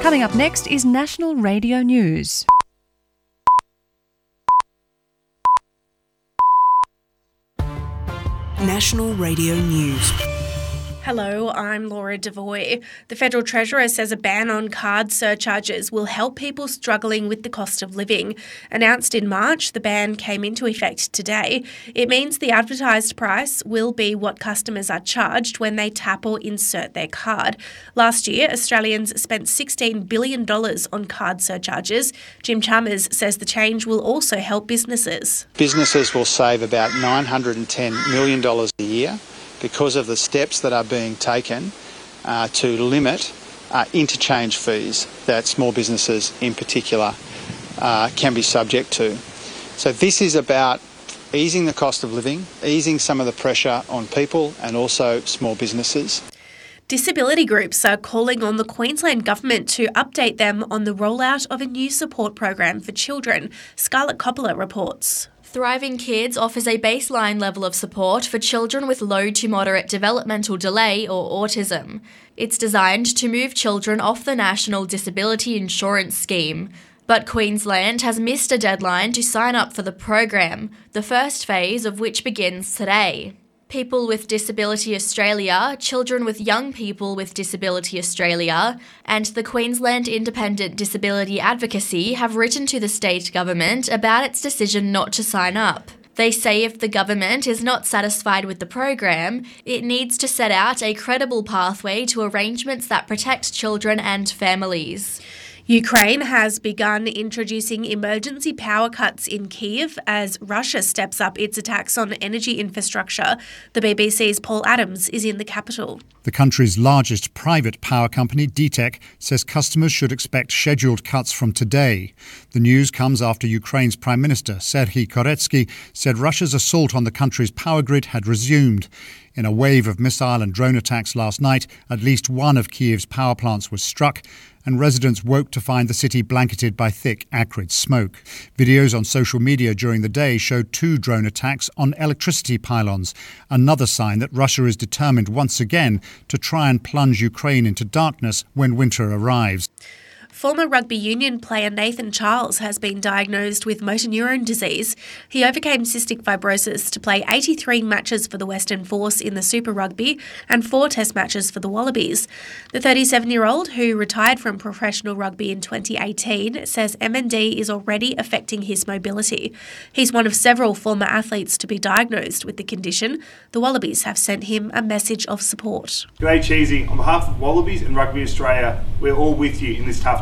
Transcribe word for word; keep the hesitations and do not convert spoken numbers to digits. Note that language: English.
Coming up next is National Radio News. National Radio News. Hello, I'm Laura Devoy. The Federal Treasurer says a ban on card surcharges will help people struggling with the cost of living. Announced in March, the ban came into effect today. It means the advertised price will be what customers are charged when they tap or insert their card. Last year, Australians spent sixteen billion dollars on card surcharges. Jim Chalmers says the change will also help businesses. Businesses will save about nine hundred ten million dollars a year because of the steps that are being taken uh, to limit uh, interchange fees that small businesses in particular uh, can be subject to. So this is about easing the cost of living, easing some of the pressure on people and also small businesses. Disability groups are calling on the Queensland Government to update them on the rollout of a new support program for children. Scarlett Coppola reports. Thriving Kids offers a baseline level of support for children with low to moderate developmental delay or autism. It's designed to move children off the National Disability Insurance Scheme. But Queensland has missed a deadline to sign up for the program, the first phase of which begins today. People with Disability Australia, Children with Young People with Disability Australia, and the Queensland Independent Disability Advocacy have written to the state government about its decision not to sign up. They say if the government is not satisfied with the program, it needs to set out a credible pathway to arrangements that protect children and families. Ukraine has begun introducing emergency power cuts in Kyiv as Russia steps up its attacks on energy infrastructure. The B B C's Paul Adams is in the capital. The country's largest private power company, D T E C, says customers should expect scheduled cuts from today. The news comes after Ukraine's Prime Minister, Serhiy Koretsky, said Russia's assault on the country's power grid had resumed. In a wave of missile and drone attacks last night, at least one of Kyiv's power plants was struck, and residents woke to find the city blanketed by thick, acrid smoke. Videos on social media during the day showed two drone attacks on electricity pylons, another sign that Russia is determined once again to try and plunge Ukraine into darkness when winter arrives. Former rugby union player Nathan Charles has been diagnosed with motor neurone disease. He overcame cystic fibrosis to play eighty-three matches for the Western Force in the Super Rugby and four test matches for the Wallabies. The thirty-seven-year-old, who retired from professional rugby in twenty eighteen, says M N D is already affecting his mobility. He's one of several former athletes to be diagnosed with the condition. The Wallabies have sent him a message of support. G'day Cheesy, on behalf of Wallabies and Rugby Australia, we're all with you in this tough